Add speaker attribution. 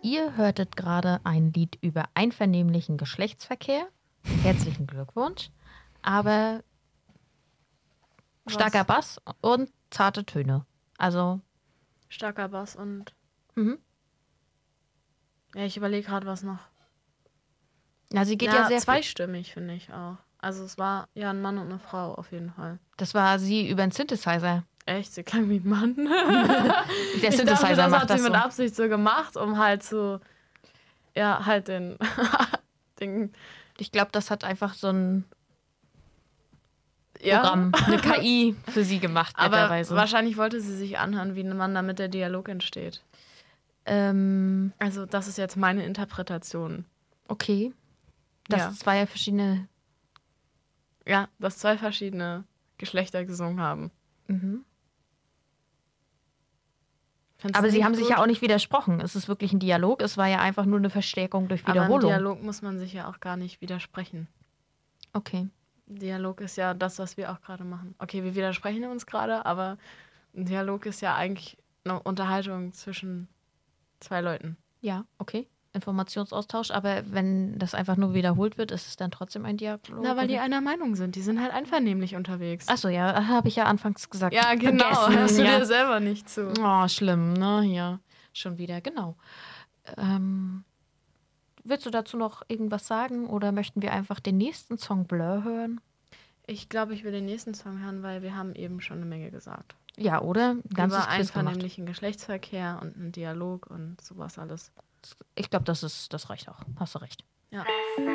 Speaker 1: Ihr hörtet gerade ein Lied über einvernehmlichen Geschlechtsverkehr. Herzlichen Glückwunsch. Aber starker Bass und zarte Töne. Also.
Speaker 2: Starker Bass und.
Speaker 1: Mhm.
Speaker 2: Ja, ich überlege gerade, was noch.
Speaker 1: Ja, sie geht ja sehr
Speaker 2: zweistimmig, finde ich auch. Also es war ja ein Mann und eine Frau auf jeden Fall.
Speaker 1: Das war sie über einen Synthesizer.
Speaker 2: Echt? Sie klang wie ein Mann?
Speaker 1: Der Synthesizer
Speaker 2: das
Speaker 1: macht
Speaker 2: hat
Speaker 1: das
Speaker 2: sie mit
Speaker 1: so.
Speaker 2: Absicht so gemacht, um halt so, ja, halt den
Speaker 1: Ich glaube, das hat einfach so ein Programm, eine KI für sie gemacht.
Speaker 2: Aber wahrscheinlich wollte sie sich anhören, wie ein Mann, damit der Dialog entsteht. Also das ist jetzt meine Interpretation.
Speaker 1: Okay. Dass zwei verschiedene...
Speaker 2: Ja, dass zwei verschiedene Geschlechter gesungen haben.
Speaker 1: Mhm. Aber sie haben sich ja auch nicht widersprochen. Es ist wirklich ein Dialog. Es war ja einfach nur eine Verstärkung durch Wiederholung.
Speaker 2: Aber im Dialog muss man sich ja auch gar nicht widersprechen.
Speaker 1: Okay.
Speaker 2: Dialog ist ja das, was wir auch gerade machen. Okay, wir widersprechen uns gerade, aber ein Dialog ist ja eigentlich eine Unterhaltung zwischen zwei Leuten.
Speaker 1: Ja, okay. Informationsaustausch, aber wenn das einfach nur wiederholt wird, ist es dann trotzdem ein Dialog?
Speaker 2: Na, weil die einer Meinung sind. Die sind halt einvernehmlich unterwegs.
Speaker 1: Achso, ja, habe ich ja anfangs gesagt.
Speaker 2: Ja, genau.
Speaker 1: Vergessen.
Speaker 2: Hörst du dir selber nicht zu.
Speaker 1: Oh, schlimm, ne? Ja, schon wieder, genau. Willst du dazu noch irgendwas sagen oder möchten wir einfach den nächsten Song Blur hören?
Speaker 2: Ich glaube, ich will den nächsten Song hören, weil wir haben eben schon eine Menge gesagt.
Speaker 1: Ja, oder? Ganzes
Speaker 2: über einvernehmlichen Geschlechtsverkehr und einen Dialog und sowas alles.
Speaker 1: Ich glaube, das reicht auch. Hast du recht.
Speaker 2: Ja.